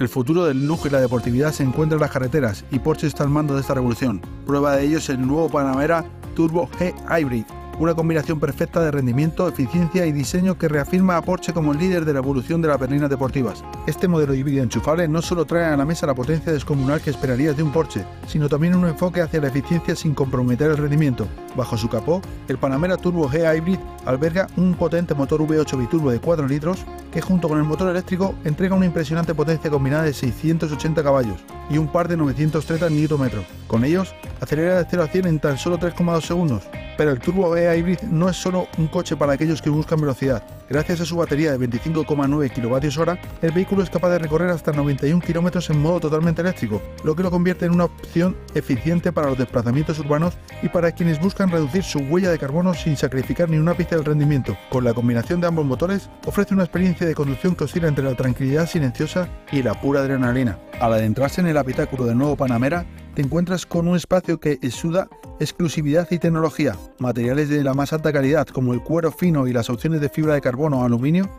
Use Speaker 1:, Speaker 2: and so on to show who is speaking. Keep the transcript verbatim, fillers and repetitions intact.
Speaker 1: El futuro del lujo y la deportividad se encuentra en las carreteras y Porsche está al mando de esta revolución. Prueba de ello es el nuevo Panamera Turbo G Hybrid, una combinación perfecta de rendimiento, eficiencia y diseño que reafirma a Porsche como el líder de la evolución de las berlinas deportivas. Este modelo híbrido enchufable no solo trae a la mesa la potencia descomunal que esperarías de un Porsche, sino también un enfoque hacia la eficiencia sin comprometer el rendimiento. Bajo su capó, el Panamera Turbo G Hybrid alberga un potente motor V ocho biturbo de cuatro litros que junto con el motor eléctrico entrega una impresionante potencia combinada de seiscientos ochenta caballos y un par de novecientos treinta newton metros. Con ellos, acelera de cero a cien en tan solo tres coma dos segundos. Pero el Turbo G Hybrid no es solo un coche para aquellos que buscan velocidad. Gracias a su batería de veinticinco coma nueve kilovatios hora, el vehículo es capaz de recorrer hasta noventa y un kilómetros en modo totalmente eléctrico, lo que lo convierte en una opción eficiente para los desplazamientos urbanos y para quienes buscan reducir su huella de carbono sin sacrificar ni un ápice del rendimiento. Con la combinación de ambos motores, ofrece una experiencia de conducción que oscila entre la tranquilidad silenciosa y la pura adrenalina. Al adentrarse en el habitáculo del nuevo Panamera, te encuentras con un espacio que exuda exclusividad y tecnología. Materiales de la más alta calidad como el cuero fino y las opciones de fibra de carbono o aluminio